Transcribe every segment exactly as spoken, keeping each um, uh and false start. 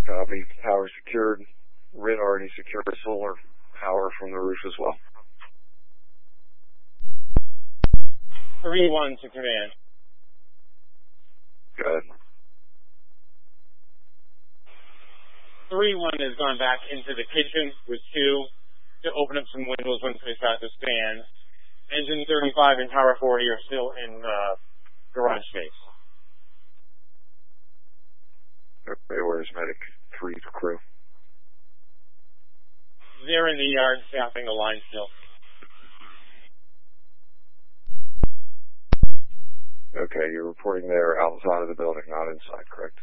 Copy. Power secured. R I D already secured solar power from the roof as well. three one to command. Good. three one has gone back into the kitchen with two to open up some windows once they start to stand. Engine thirty-five and Tower forty are still in uh, garage space. Okay, where's Medic three's crew? They're in the yard staffing the line still. Okay, you're reporting they're outside of the building, not inside, correct?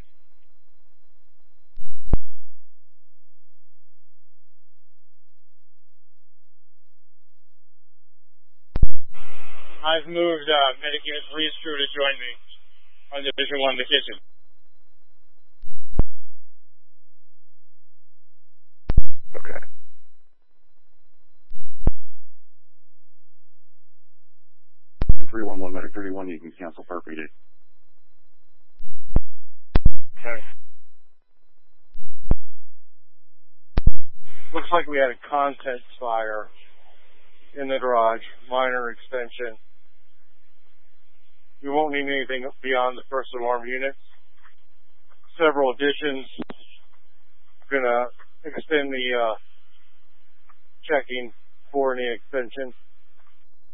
I've moved uh, Medic Unit three's crew to join me on Division one, the kitchen. Okay. three one one, Medic thirty-one, you can cancel Park Read. Okay. Looks like we had a content fire in the garage, minor extension. You won't need anything beyond the first alarm unit. Several additions. Gonna extend the uh, checking for any extension.